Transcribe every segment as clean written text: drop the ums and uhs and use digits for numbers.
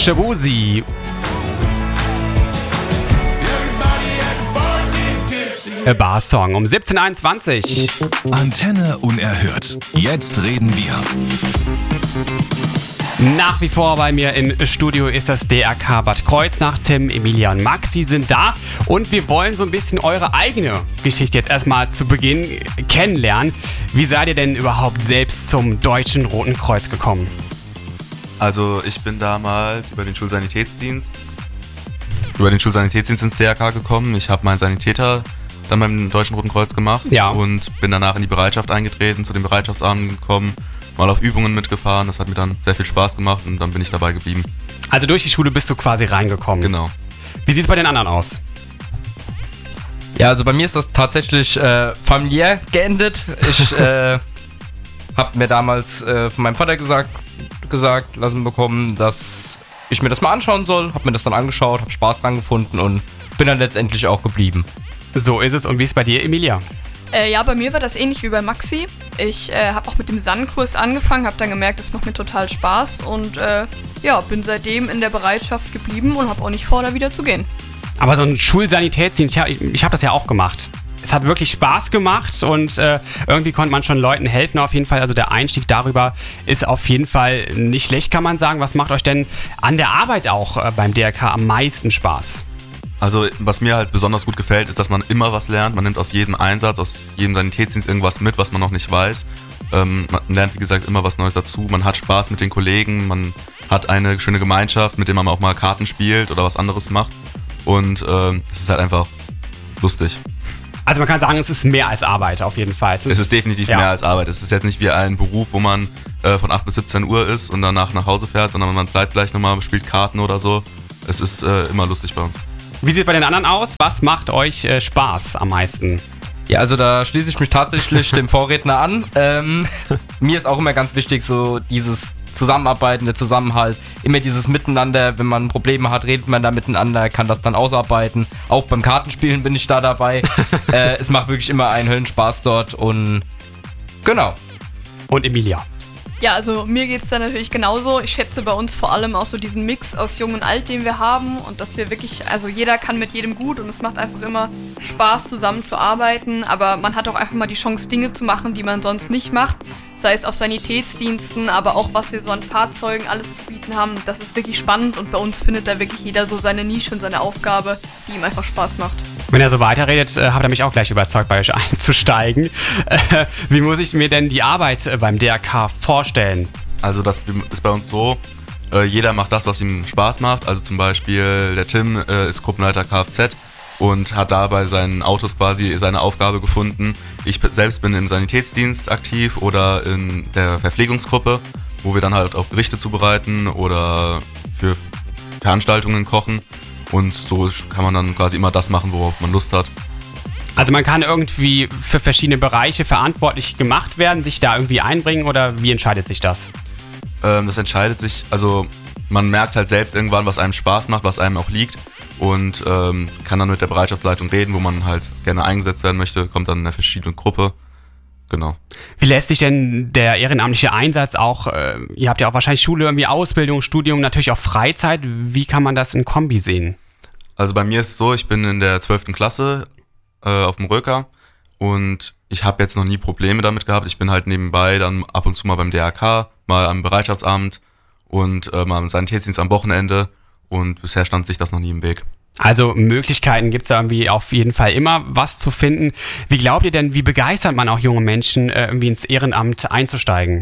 Shabuzi. Bar-Song um 17:21. Antenne unerhört. Jetzt reden wir. Nach wie vor bei mir im Studio ist das DRK Bad Kreuznach. Tim, Emilia und Maxi sind da und wir wollen so ein bisschen eure eigene Geschichte jetzt erstmal zu Beginn kennenlernen. Wie seid ihr denn überhaupt selbst zum Deutschen Roten Kreuz gekommen? Also ich bin damals über den Schulsanitätsdienst ins DRK gekommen. Ich habe meinen Sanitäter dann beim Deutschen Roten Kreuz gemacht und bin danach in die Bereitschaft eingetreten, zu den Bereitschaftsabenden gekommen, mal auf Übungen mitgefahren. Das hat mir dann sehr viel Spaß gemacht und dann bin ich dabei geblieben. Also durch die Schule bist du quasi reingekommen? Genau. Wie sieht es bei den anderen aus? Ja, also bei mir ist das tatsächlich familiär geendet. Ich habe mir damals von meinem Vater gesagt lassen bekommen, dass ich mir das mal anschauen soll. Habe mir das dann angeschaut, habe Spaß dran gefunden und bin dann letztendlich auch geblieben. So ist es. Und wie ist es bei dir, Emilia? Ja, bei mir war das ähnlich wie bei Maxi. Ich habe auch mit dem San-Kurs angefangen, habe dann gemerkt, das macht mir total Spaß und bin seitdem in der Bereitschaft geblieben und habe auch nicht vor, da wieder zu gehen. Aber so ein Schulsanitätsdienst, ich habe das ja auch gemacht. Es hat wirklich Spaß gemacht und irgendwie konnte man schon Leuten helfen auf jeden Fall. Also der Einstieg darüber ist auf jeden Fall nicht schlecht, kann man sagen. Was macht euch denn an der Arbeit auch beim DRK am meisten Spaß? Also was mir halt besonders gut gefällt, ist, dass man immer was lernt. Man nimmt aus jedem Einsatz, aus jedem Sanitätsdienst irgendwas mit, was man noch nicht weiß. Man lernt, wie gesagt, immer was Neues dazu. Man hat Spaß mit den Kollegen, man hat eine schöne Gemeinschaft, mit der man auch mal Karten spielt oder was anderes macht. Und es ist halt einfach lustig. Also man kann sagen, es ist mehr als Arbeit auf jeden Fall. Es ist definitiv mehr als Arbeit. Es ist jetzt nicht wie ein Beruf, wo man von 8 bis 17 Uhr ist und danach nach Hause fährt, sondern man bleibt gleich nochmal, spielt Karten oder so. Es ist immer lustig bei uns. Wie sieht es bei den anderen aus? Was macht euch Spaß am meisten? Ja, also da schließe ich mich tatsächlich dem Vorredner an. Mir ist auch immer ganz wichtig, so dieses Zusammenarbeiten, der Zusammenhalt, immer dieses Miteinander, wenn man Probleme hat, redet man da miteinander, kann das dann ausarbeiten. Auch beim Kartenspielen bin ich da dabei. Es macht wirklich immer einen Höllenspaß dort und genau. Und Emilia? Ja, also mir geht's da natürlich genauso. Ich schätze bei uns vor allem auch so diesen Mix aus Jung und Alt, den wir haben und dass wir wirklich, also jeder kann mit jedem gut und es macht einfach immer Spaß, zusammen zu arbeiten, aber man hat auch einfach mal die Chance, Dinge zu machen, die man sonst nicht macht, sei es auf Sanitätsdiensten, aber auch was wir so an Fahrzeugen alles zu bieten haben. Das ist wirklich spannend und bei uns findet da wirklich jeder so seine Nische und seine Aufgabe, die ihm einfach Spaß macht. Wenn er so weiterredet, habt ihr mich auch gleich überzeugt, bei euch einzusteigen. Wie muss ich mir denn die Arbeit beim DRK vorstellen? Also das ist bei uns so, jeder macht das, was ihm Spaß macht. Also zum Beispiel der Tim ist Gruppenleiter Kfz und hat da bei seinen Autos quasi seine Aufgabe gefunden. Ich selbst bin im Sanitätsdienst aktiv oder in der Verpflegungsgruppe, wo wir dann halt auch Gerichte zubereiten oder für Veranstaltungen kochen. Und so kann man dann quasi immer das machen, worauf man Lust hat. Also man kann irgendwie für verschiedene Bereiche verantwortlich gemacht werden, sich da irgendwie einbringen oder wie entscheidet sich das? Das entscheidet sich, also man merkt halt selbst irgendwann, was einem Spaß macht, was einem auch liegt und kann dann mit der Bereitschaftsleitung reden, wo man halt gerne eingesetzt werden möchte, kommt dann in eine verschiedene Gruppe. Genau. Wie lässt sich denn der ehrenamtliche Einsatz auch, ihr habt ja auch wahrscheinlich Schule, irgendwie Ausbildung, Studium, natürlich auch Freizeit, wie kann man das in Kombi sehen? Also bei mir ist es so, ich bin in der 12. Klasse auf dem Röker und ich habe jetzt noch nie Probleme damit gehabt. Ich bin halt nebenbei dann ab und zu mal beim DRK, mal am Bereitschaftsabend und mal im Sanitätsdienst am Wochenende und bisher stand sich das noch nie im Weg. Also Möglichkeiten gibt es da irgendwie auf jeden Fall immer was zu finden. Wie glaubt ihr denn, wie begeistert man auch junge Menschen, irgendwie ins Ehrenamt einzusteigen?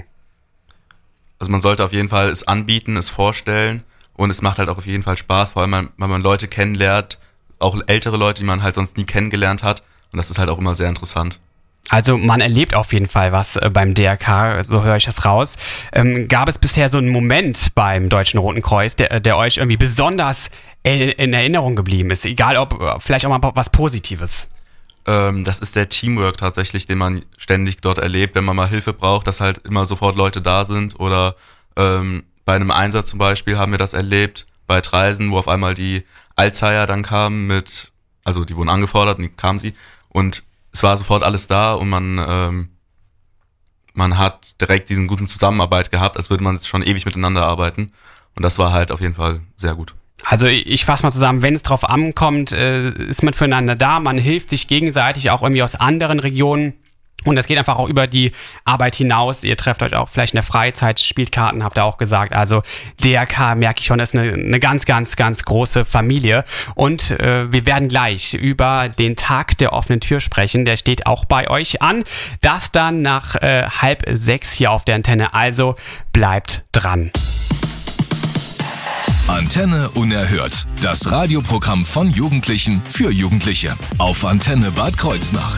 Also man sollte auf jeden Fall es anbieten, es vorstellen und es macht halt auch auf jeden Fall Spaß, vor allem weil man Leute kennenlernt, auch ältere Leute, die man halt sonst nie kennengelernt hat und das ist halt auch immer sehr interessant. Also man erlebt auf jeden Fall was beim DRK, so höre ich das raus. Gab es bisher so einen Moment beim Deutschen Roten Kreuz, der euch irgendwie besonders in Erinnerung geblieben ist? Egal ob vielleicht auch mal was Positives. Das ist der Teamwork tatsächlich, den man ständig dort erlebt, wenn man mal Hilfe braucht, dass halt immer sofort Leute da sind oder bei einem Einsatz zum Beispiel haben wir das erlebt, bei Treisen, wo auf einmal die Alzheimer dann kamen also die wurden angefordert und die kamen sie und es war sofort alles da und man hat direkt diesen guten Zusammenarbeit gehabt, als würde man schon ewig miteinander arbeiten Und das war halt auf jeden Fall sehr gut. Also ich fasse mal zusammen, wenn es drauf ankommt, ist man füreinander da, man hilft sich gegenseitig, auch irgendwie aus anderen Regionen. Und das geht einfach auch über die Arbeit hinaus. Ihr trefft euch auch vielleicht in der Freizeit, spielt Karten, habt ihr auch gesagt. Also DRK, merke ich schon, ist eine ganz, ganz, ganz große Familie. Und wir werden gleich über den Tag der offenen Tür sprechen. Der steht auch bei euch an. Das dann nach 5:30 hier auf der Antenne. Also bleibt dran. Antenne Unerhört. Das Radioprogramm von Jugendlichen für Jugendliche. Auf Antenne Bad Kreuznach.